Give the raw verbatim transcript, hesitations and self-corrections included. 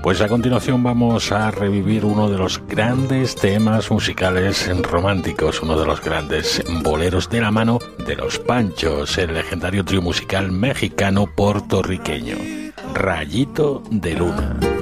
Pues a continuación vamos a revivir uno de los grandes temas musicales románticos, uno de los grandes boleros de la mano de los Panchos, el legendario trío musical mexicano-puertorriqueño, Rayito de Luna.